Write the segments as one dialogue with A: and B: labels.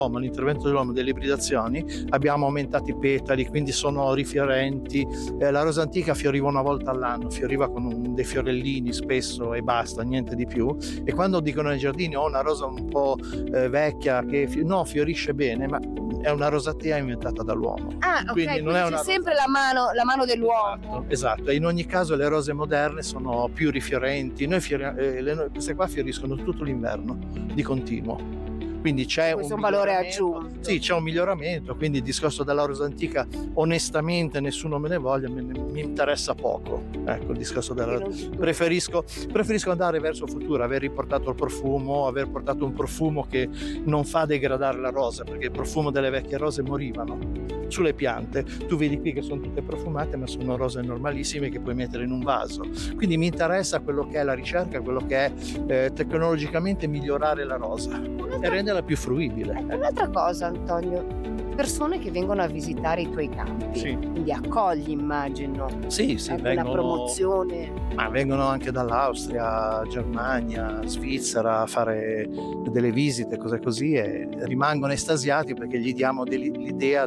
A: l'intervento dell'uomo delle ibridazioni, abbiamo aumentato i petali, quindi sono rifiorenti. La rosa antica fioriva una volta all'anno, fioriva con dei fiorellini spesso e basta, niente di più. E quando dicono nei giardini una rosa un po' vecchia che no, fiorisce bene, ma è una rosatea inventata dall'uomo.
B: Ok,
A: quindi non è
B: c'è sempre la mano dell'uomo.
A: Esatto, e in ogni caso le rose moderne sono più rifiorenti. Queste qua fioriscono tutto l'inverno di continuo. Quindi c'è
B: un valore aggiunto.
A: Sì, c'è un miglioramento, quindi il discorso della rosa antica onestamente nessuno me ne voglia, mi interessa poco. Ecco, il discorso della preferisco andare verso il futuro, aver riportato il profumo, aver portato un profumo che non fa degradare la rosa, perché il profumo delle vecchie rose morivano sulle piante. Tu vedi qui che sono tutte profumate, ma sono rose normalissime che puoi mettere in un vaso. Quindi mi interessa quello che è la ricerca, quello che è tecnologicamente migliorare la rosa e renderla più fruibile.
B: Un'altra cosa, Antonio, persone che vengono a visitare i tuoi campi,
A: sì.
B: Quindi accogli, immagino.
A: Sì,
B: la promozione.
A: Ma vengono anche dall'Austria, Germania, Svizzera a fare delle visite, cose così, e rimangono estasiati perché gli diamo l'idea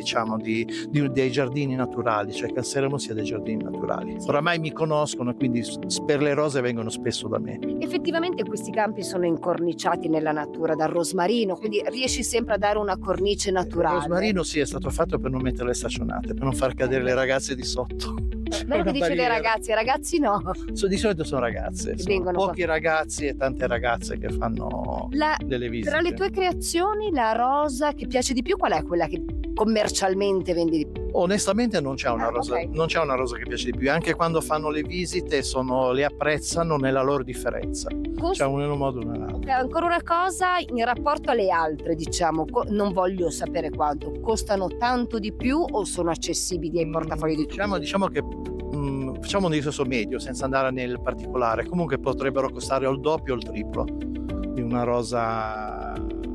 A: dei giardini naturali, cioè che al Seremo sia dei giardini naturali. Oramai mi conoscono e quindi per le rose vengono spesso da me.
B: Effettivamente questi campi sono incorniciati nella natura dal rosmarino, quindi riesci sempre a dare una cornice naturale.
A: Il rosmarino sì, è stato fatto per non mettere le staccionate, per non far cadere le ragazze di sotto.
B: Bello che dice le ragazzi no.
A: Di solito sono ragazze, pochi ragazzi e tante ragazze che fanno delle visite.
B: Tra le tue creazioni la rosa che piace di più qual è quella che commercialmente vendi di più?
A: Onestamente non c'è una rosa, non c'è una rosa che piace di più, anche quando fanno le visite le apprezzano nella loro differenza. C'è un in un modo o nell'altro.
B: Ancora una cosa, in rapporto alle altre, diciamo, non voglio sapere quanto, costano tanto di più o sono accessibili ai portafogli di tutti?
A: Diciamo che facciamo un discorso medio senza andare nel particolare, comunque potrebbero costare o il doppio o il triplo di una rosa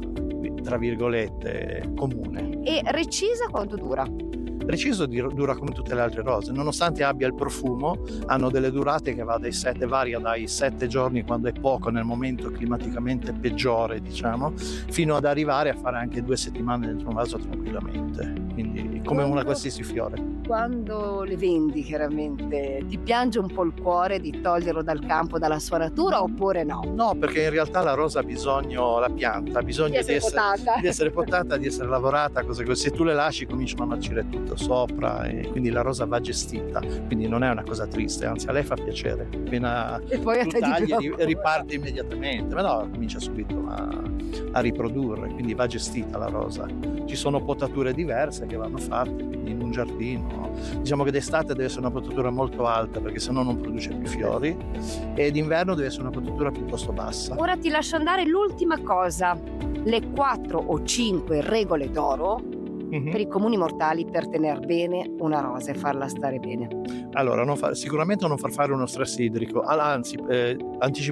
A: tra virgolette comune.
B: E recisa quanto dura?
A: Preciso dura come tutte le altre rose, nonostante abbia il profumo, hanno delle durate che varia dai 7 giorni, quando è poco nel momento climaticamente peggiore, diciamo, fino ad arrivare a fare anche 2 settimane dentro un vaso tranquillamente, quindi come una qualsiasi fiore.
B: Quando le vendi, chiaramente, ti piange un po' il cuore di toglierlo dal campo, dalla sua natura, oppure no?
A: No, perché in realtà la rosa ha bisogno, la pianta ha bisogno di essere potata, di essere lavorata, cose così. Se tu le lasci cominciano a marcire tutto sopra, e quindi la rosa va gestita, quindi non è una cosa triste, anzi a lei fa piacere. Appena
B: e poi
A: tu tagli riparte immediatamente, ma no, comincia subito a riprodurre, quindi va gestita la rosa. Ci sono potature diverse che vanno fatte, quindi in un giardino diciamo che d'estate deve essere una potatura molto alta perché sennò non produce più fiori, e d'inverno deve essere una potatura piuttosto bassa.
B: Ora ti lascio andare, l'ultima cosa, le 4 o 5 regole d'oro per i comuni mortali per tener bene una rosa e farla stare bene.
A: Allora, sicuramente non far fare uno stress idrico, anzi, anticipo